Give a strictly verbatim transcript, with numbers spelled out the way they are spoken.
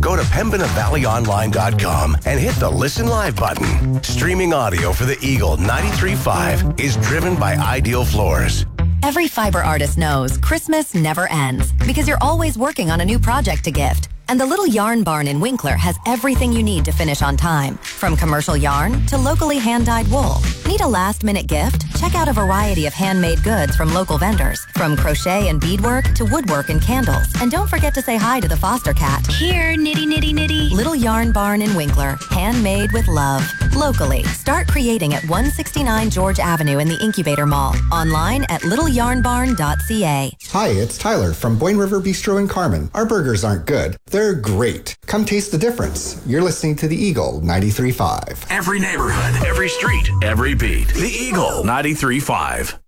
Go to pembina valley online dot com and hit the Listen Live button. Streaming audio for the Eagle ninety-three point five is driven by Ideal Floors. Every fiber artist knows Christmas never ends because you're always working on a new project to gift. And the Little Yarn Barn in Winkler has everything you need to finish on time. From commercial yarn to locally hand-dyed wool. Need a last-minute gift? Check out a variety of handmade goods from local vendors. From crochet and beadwork to woodwork and candles. And don't forget to say hi to the foster cat. Here, nitty, nitty, nitty. Little Yarn Barn in Winkler. Handmade with love. Locally. Start creating at one sixty-nine George Avenue in the Incubator Mall. Online at little yarn barn dot c a. Hi, it's Tyler from Boyne River Bistro in Carmen. Our burgers aren't good. They're great. Come taste the difference. You're listening to the Eagle ninety-three point five. Every neighborhood, every street, every beat. The Eagle ninety-three point five.